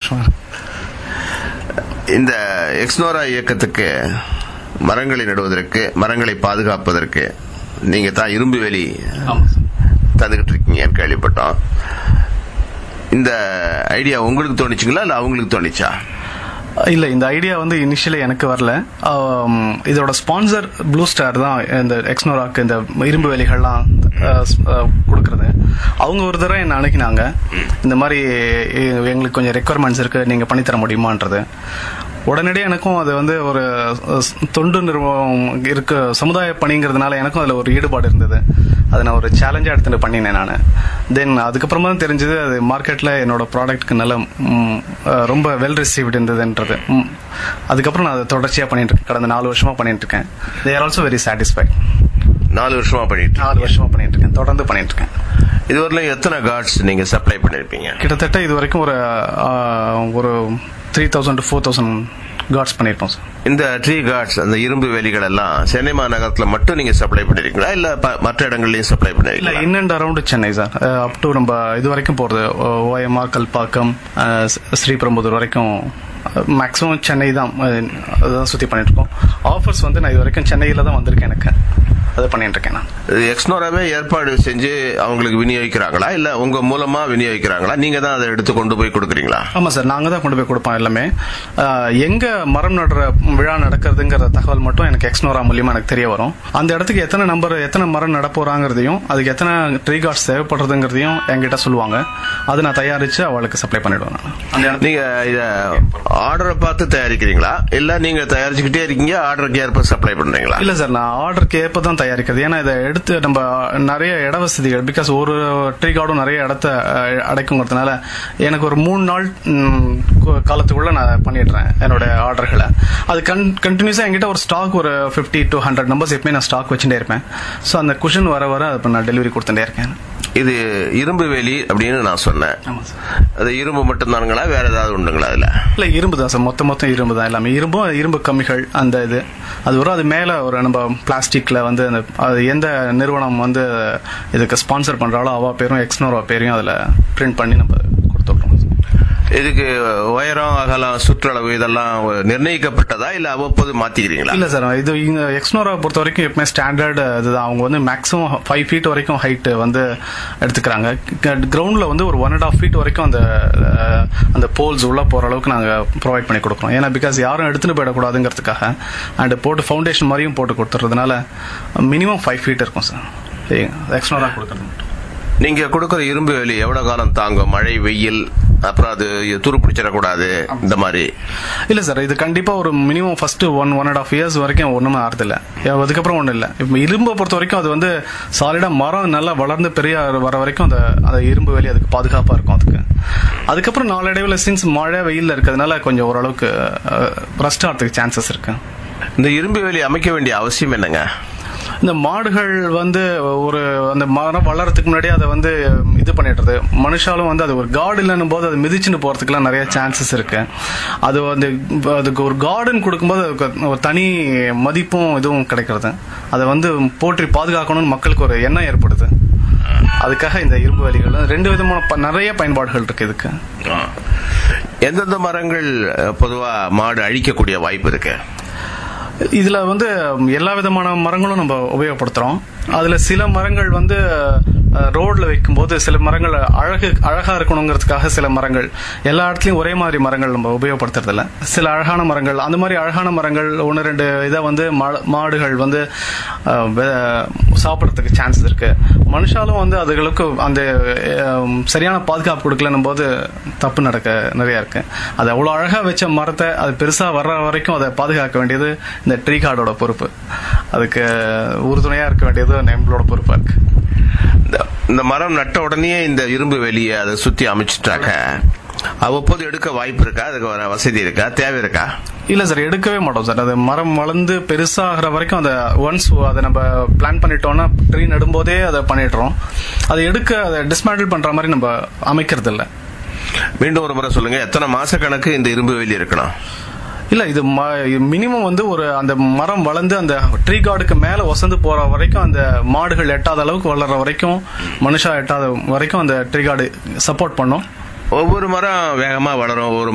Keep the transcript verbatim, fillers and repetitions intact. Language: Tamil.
சந்தோஷமா. இந்த எக்ஸ்னோரா இயக்கத்துக்கு மரங்களை நடுவதற்கு, மரங்களை பாதுகாப்பதற்கு நீங்க தான் இரும்பு வேலி தந்துகிட்டு இருக்கீங்கன்னு கேள்விப்பட்டோம். இந்த ஐடியா உங்களுக்கு தோணிச்சுங்களா இல்ல அவங்களுக்கு தோணிச்சா? இல்ல, இந்த ஐடியா வந்து இனிஷியலி எனக்கு வரல. இதோட ஸ்பான்சர் ப்ளூ ஸ்டார் தான் இந்த எக்ஸ்னோராக்கு இந்த இரும்பு வேலிகள்லாம் கொடுக்கறது. அவங்க ஒரு தடவை என்ன அணுகினாங்க, இந்த மாதிரி எங்களுக்கு கொஞ்சம் ரெக்குவயர்மெண்ட்ஸ் இருக்கு, நீங்க பண்ணித்தர முடியுமான்றது. உடனடியே எனக்கும் அது வந்து ஒரு தொண்டு நிறுவனம் இருக்கு, சமுதாய பணிங்கிறதுனால எனக்கும் அதுல ஒரு ஈடுபாடு இருந்தது. அதை நான் ஒரு சேலஞ்சா எடுத்துட்டு பண்ணினேன் நான். தென் அதுக்கப்புறமா தான் தெரிஞ்சது அது மார்க்கெட்ல என்னோட ப்ராடக்ட்க்கு நல்ல ரொம்ப வெல் ரிசீவ்டு இருந்ததுன்றது. அதுக்கப்புறம் நான் அதை தொடர்ச்சியா பண்ணிட்டு இருக்கேன். கடந்த நாலு வருஷமா பண்ணிட்டு இருக்கேன். They are also very satisfied. நாலு வருஷமா பண்ணிட்டு நாலு வருஷமா பண்ணிட்டு இருக்கேன், தொடர்ந்து பண்ணிட்டு இருக்கேன். இதுவரையிலும் எத்தனை கார்ட்ஸ் நீங்க சப்ளை பண்ணிருப்பீங்க? கிட்டத்தட்ட இது வரைக்கும் ஒரு ஒரு three thousand to four thousand cards பண்ணிருப்போம் சார். இந்த ட்ரீ கார்ட்ஸ், அந்த இரும்பு வேலிகள் எல்லாம் சென்னை மாநகரத்துல மட்டும் நீங்க சப்ளை பண்ணிருக்கீங்களா இல்ல மற்ற இடங்கள்லயும் சப்ளை பண்ணிருக்கீங்களா? இல்ல, in and around Chennai sir. Up to நம்ம இது வரைக்கும் போறது ஓஎம்ஆர், கல்பாக்கம், ஸ்ரீபெரும்புதூர் வரைக்கும் மேக்ஸிமம் சென்னை தான் சுத்தி பண்ணிட்டு இருக்கோம். ஆஃபர்ஸ் வந்து நான் இது வரைக்கும் சென்னையில தான் வந்திருக்கேன், எனக்கு அதை பண்ணிட்டு இருக்கேன் நான். எக்ஸ்னோராவே ஏற்பாடு செஞ்சு அவங்களுக்கு விநியோகிக்கிறாங்களா இல்ல உங்க மூலமா விநியோகிக்கிறாங்களா? நீங்க தான் அதை எடுத்து கொண்டு போய் கொடுக்குறீங்களா? ஆமா சார், நாங்க தான் கொண்டு போய் கொடுப்போம் எல்லாமே. எங்க மரம் நடுற விழா நடக்கிறதுங்கிற தகவல் மட்டும் எனக்கு எக்ஸ்னோரா மூலியமா எனக்கு தெரிய வரும். அந்த இடத்துக்கு எத்தனை நம்பர், எத்தனை மரம் நட போறாங்கிறதையும், அதுக்கு எத்தனை ட்ரீ கார்ட்ஸ் தேவைப்படுறதுங்கிறதையும் என்கிட்ட சொல்லுவாங்க. அதை நான் தயாரிச்சு அவளுக்கு சப்ளை பண்ணிடுவேன் நான். நீங்க இத ஆர்டரை பார்த்து தயாரிக்கிறீங்களா இல்ல நீங்க தயாரிச்சுக்கிட்டே இருக்கீங்க, ஆர்டருக்கு ஏற்ப சப்ளை பண்றீங்களா? இல்ல சார், நான் ஆர்டருக்கு ஏற்ப தான் தயாரிக்கிறது. ஏன்னா இதை எடுத்து நம்ம நிறைய இட வசதிகள், பிகாஸ் ஒரு ட்ரீ கார்டும் நிறைய இடத்த அடைக்குங்கிறதுனால எனக்கு ஒரு மூணு நாள் காலத்துக்குள்ள நான் பண்ணிடுறேன் என்னோட ஆர்டர்களை. அது கண்டினியூஸா என்கிட்ட ஒரு ஸ்டாக் ஒரு பிப்டி டு ஹண்ட்ரட் நம்பர்ஸ் எப்பவுமே நான் ஸ்டாக் வச்சுட்டே இருப்பேன். ஸோ அந்த குஷன் வர வர அது நான் டெலிவரி கொடுத்துட்டே இருக்கேன். இது இரும்பு வேலி அப்படின்னு நான் சொன்னேன். அது இரும்பு மட்டும் தானுங்களா, வேற ஏதாவது உண்டுங்களா? அதுல இல்ல, இரும்பு தான் சார், மொத்த மொத்தம் இரும்பு தான் எல்லாமே. இரும்பும் இரும்பு கம்மிகள் அந்த இது அது வரும். அது மேல ஒரு நம்ம பிளாஸ்டிக்ல வந்து அது எந்த நிறுவனம் வந்து இதுக்கு ஸ்பான்சர் பண்றாலோ அவ பேரும் எக்ஸ்னோரா பேரையும் அதுல பிரிண்ட் பண்ணி நம்ம கொடுத்துடுறோம். இதுக்கு உயரம், அகலம், சுற்றளவு இதெல்லாம் நிர்ணயிக்கப்பட்டதா இல்ல அவ்வப்போது மாத்திக்கிறீங்களா? இல்ல சார், இது எக்ஸ்னோரா பொறுத்த வரைக்கும் எப்பவுமே ஸ்டாண்டர்ட் இதுதான். அவங்க வந்து மேக்ஸிமம் ஃபைவ் ஃபீட் வரைக்கும் ஹைட் வந்து எடுத்துக்கிறாங்க. கிரவுண்ட்ல வந்து ஒரு ஒன் அண்ட் ஹாஃப் ஃபீட் வரைக்கும் அந்த அந்த போல்ஸ் உள்ள போற அளவுக்கு நாங்க ப்ரொவைட் பண்ணி கொடுக்குறோம். ஏன்னா பிகாஸ் யாரும் எடுத்துட்டு போயிடக்கூடாதுங்கிறதுக்காக அண்ட் போட்டு ஃபவுண்டேஷன் மாதிரியும் போட்டு கொடுத்துறதுனால மினிமம் ஃபைவ் ஃபீட் இருக்கும் சார் எக்ஸ்னோரா கொடுக்கறது. நீங்க கொடுக்கற இரும்பு வேலி எவ்வளவு காலம் தாங்கும்? மழை, வெயில், அப்புறம் அது துரு பிடிச்சிடக்கூடாது இந்த மாதிரி? இல்ல சார், இது கண்டிப்பா ஒரு minimum first one one and half years வரைக்கும் ஒண்ணுமே ஆறுது இல்ல. அதுக்கப்புறம் ஒண்ணும் இல்ல. இப்ப இரும்பை பொறுத்த வரைக்கும் அது வந்து சாலிடா மரம் நல்லா வளர்ந்து பெரிய வர வரைக்கும் அந்த அந்த இரும்பு வேலி அதுக்கு பாதுகாப்பா இருக்கும். அதுக்கு அதுக்கப்புறம் நாளடைவில் சின்ஸ் மழை வெயில் இருக்கிறதுனால கொஞ்சம் ஓரளவுக்கு ரஸ்ட் ஆகிறதுக்கு சான்சஸ் இருக்கு. இந்த இரும்பு வேலி அமைக்க வேண்டிய அவசியம் என்னங்க? இந்த மாடுகள் வந்து ஒரு அந்த மரம் வளர்றதுக்கு முன்னாடியே அதை வந்து இது பண்ணிடுறது. மனுஷாலும் வந்து அது ஒரு கார்டு இல்லைன்னும் போது அது மிதிச்சுன்னு போறதுக்குலாம் நிறைய சான்சஸ் இருக்கு. அது வந்து அதுக்கு ஒரு கார்டன் கொடுக்கும்போது அதுக்கு ஒரு தனி மதிப்பும் இதுவும் கிடைக்கிறது. அதை வந்து போற்றி பாதுகாக்கணும்னு மக்களுக்கு ஒரு எண்ணம் ஏற்படுது. அதுக்காக இந்த இரும்பு வேலிகள் ரெண்டு விதமான நிறைய பயன்பாடுகள் இருக்கு இதுக்கு. எந்தெந்த மரங்கள் பொதுவா மாடு அழிக்கக்கூடிய வாய்ப்பு இருக்கு? இதுல வந்து எல்லா விதமான மரங்களும் நம்ம உபயோகப்படுத்துறோம். அதுல சில மரங்கள் வந்து ரோட்ல வைக்கும் போது சில மரங்கள் அழகு அழகா இருக்கணுங்கிறதுக்காக சில மரங்கள் எல்லா இடத்துலயும் ஒரே மாதிரி மரங்கள் நம்ம உபயோகப்படுத்துறது இல்ல. சில அழகான மரங்கள், அந்த மாதிரி அழகான மரங்கள் ஒன்னு ரெண்டு இதை வந்து மாடுகள் வந்து சாப்பிடறதுக்கு சான்சஸ் இருக்கு. மனுஷாலும் வந்து அதுகளுக்கு அந்த சரியான பாதுகாப்பு கொடுக்கலன்னும் போது தப்பு நடக்க நிறைய இருக்கு. அது அவ்வளவு அழகா வச்ச மரத்தை அது பெருசா வர்ற வரைக்கும் அதை பாதுகாக்க வேண்டியது இந்த ட்ரீ கார்டோட பொறுப்பு. அதுக்கு உறுதுணையா இருக்க வேண்டியது நம்மளோட பொறுப்பா இருக்கு. இந்த மரம் நட்ட உடனே இந்த இரும்பு வேலியை அதை சுத்தி அமைச்சிட்டாக்க அவ்வப்போது எடுக்க வாய்ப்பு இருக்கா? அதுக்கு வசதி இருக்கா, தேவை இருக்கா? இல்ல சார், எடுக்கவே மாட்டோம் சார். அது மரம் வளர்ந்து பெருசாகிற வரைக்கும் அதை ஒன்ஸ் அதை நம்ம பிளான் பண்ணிட்டோம்னா ட்ரீ நடும்போதே அதை பண்ணிடுறோம். அதை எடுக்க அதை டிஸ்மேண்டில் பண்ற மாதிரி நம்ம அமைக்கிறது இல்ல. மீண்டும் ஒரு முறை சொல்லுங்க, எத்தனை மாச கணக்கு இந்த இரும்பு வேலி இருக்கணும்? இல்ல, இது மினிமம் வந்து ஒரு அந்த மரம் வளர்ந்து அந்த ட்ரீ கார்டுக்கு மேல வசந்து போற வரைக்கும், அந்த மாடுகள் எட்டாத அளவுக்கு வளர்ற வரைக்கும், மனுஷா எட்டாத வரைக்கும் அந்த ட்ரீ கார்டு சப்போர்ட் பண்ணும். ஒவ்வொரு மரம் வேகமா வளரும், ஒரு